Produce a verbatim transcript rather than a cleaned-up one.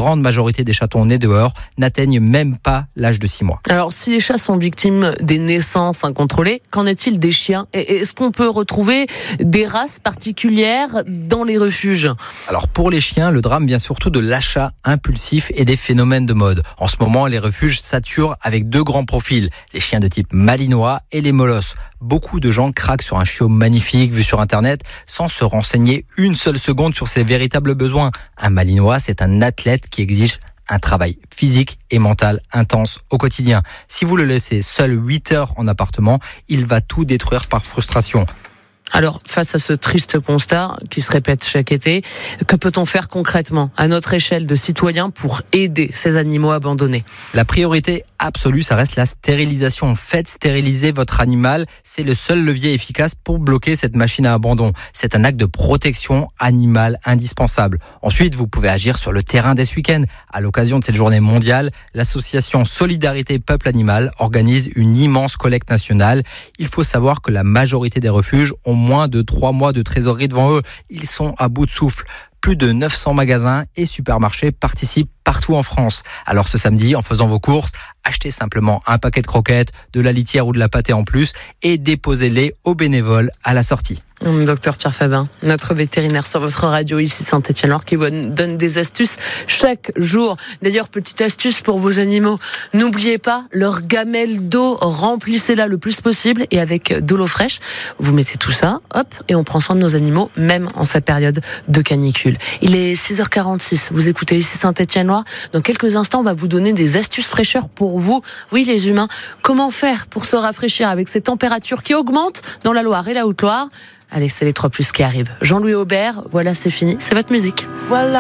grande majorité des chatons nés dehors n'atteignent même pas l'âge de six mois. Alors, si les chats sont victimes des naissances incontrôlées, qu'en est-il des chiens ? Est-ce qu'on peut retrouver des races particulières dans les refuges ? Alors pour les chiens, le drame vient surtout de l'achat impulsif et des phénomènes de mode. En ce moment, les refuges saturent avec deux grands profils, les chiens de type malinois et les molosses. Beaucoup de gens craquent sur un chiot magnifique vu sur Internet sans se renseigner une seule seconde sur ses véritables besoins. Un malinois, c'est un athlète qui exige un travail physique et mental intense au quotidien. Si vous le laissez seul huit heures en appartement, il va tout détruire par frustration. Alors, face à ce triste constat qui se répète chaque été, que peut-on faire concrètement à notre échelle de citoyens pour aider ces animaux abandonnés ? La priorité absolue, ça reste la stérilisation. Faites stériliser votre animal, c'est le seul levier efficace pour bloquer cette machine à abandon. C'est un acte de protection animale indispensable. Ensuite, vous pouvez agir sur le terrain dès ce week-end. À l'occasion de cette journée mondiale, l'association Solidarité Peuple Animal organise une immense collecte nationale. Il faut savoir que la majorité des refuges ont moins de trois mois de trésorerie devant eux. Ils sont à bout de souffle. Plus de neuf cents magasins et supermarchés participent partout en France. Alors ce samedi, en faisant vos courses, achetez simplement un paquet de croquettes, de la litière ou de la pâtée en plus et déposez-les aux bénévoles à la sortie. Docteur Pierre Fabin, notre vétérinaire sur votre radio ici Saint-Étienne-Loire qui vous donne des astuces chaque jour. D'ailleurs, petite astuce pour vos animaux, n'oubliez pas leur gamelle d'eau, remplissez-la le plus possible et avec de l'eau fraîche, vous mettez tout ça, hop, et on prend soin de nos animaux même en sa période de canicule. Il est six heures quarante-six, vous écoutez ici Saint-Étienne-Loire. Dans quelques instants, on va vous donner des astuces fraîcheur pour vous, oui les humains. Comment faire pour se rafraîchir avec ces températures qui augmentent dans la Loire et la Haute-Loire ? Allez, c'est les trois plus qui arrivent. Jean-Louis Aubert, voilà, c'est fini, c'est votre musique. Voilà.